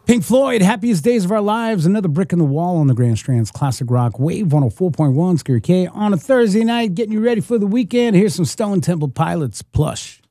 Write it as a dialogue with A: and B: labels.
A: Pink Floyd, Happiest Days of Our Lives, another brick in the wall on the Grand Strand's Classic Rock Wave 104.1 Scary K on a Thursday night, getting you ready for the weekend. Here's some Stone Temple Pilots, Plush.